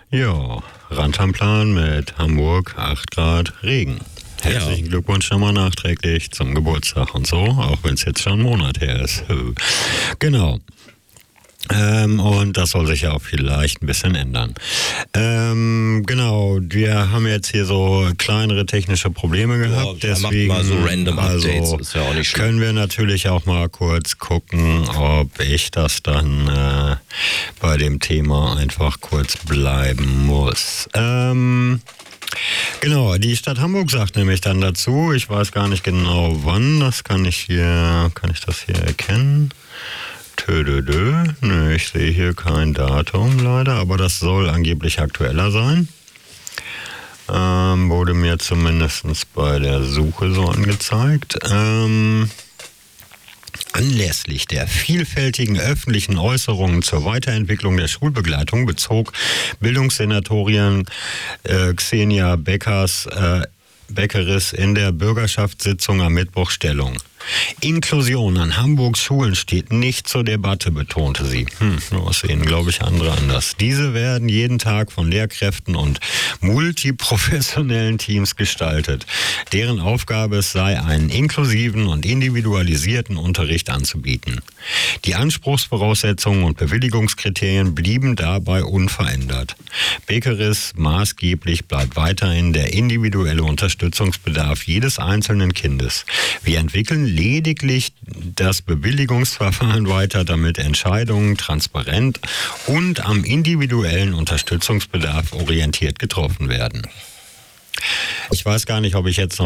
Ja, Rantanplan mit Hamburg, 8 Grad, Regen. Herzlichen Glückwunsch nochmal nachträglich zum Geburtstag und so, auch wenn es jetzt schon einen Monat her ist. Genau. Und das soll sich ja auch vielleicht ein bisschen ändern. Genau, wir haben jetzt hier so kleinere technische Probleme gehabt. Ja, deswegen macht mal so random Updates, ist ja auch nicht schlimm. Können wir natürlich auch mal kurz gucken, ob ich das dann bei dem Thema einfach kurz bleiben muss. Genau, die Stadt Hamburg sagt nämlich dann dazu, ich weiß gar nicht genau wann, kann ich das hier erkennen? Nö, ich sehe hier kein Datum leider, aber das soll angeblich aktueller sein. Wurde mir zumindest bei der Suche so angezeigt. Anlässlich der vielfältigen öffentlichen Äußerungen zur Weiterentwicklung der Schulbegleitung bezog Bildungssenatorin Xenia Beckeris in der Bürgerschaftssitzung am Mittwoch Stellung. Inklusion an Hamburgs Schulen steht nicht zur Debatte, betonte sie. Das sehen, glaube ich, andere anders. Diese werden jeden Tag von Lehrkräften und multiprofessionellen Teams gestaltet. Deren Aufgabe es sei, einen inklusiven und individualisierten Unterricht anzubieten. Die Anspruchsvoraussetzungen und Bewilligungskriterien blieben dabei unverändert. Beckeris maßgeblich bleibt weiterhin der individuelle Unterstützungsbedarf jedes einzelnen Kindes. Wir entwickeln lediglich das Bewilligungsverfahren weiter, damit Entscheidungen transparent und am individuellen Unterstützungsbedarf orientiert getroffen werden. Ich weiß gar nicht, ob ich jetzt noch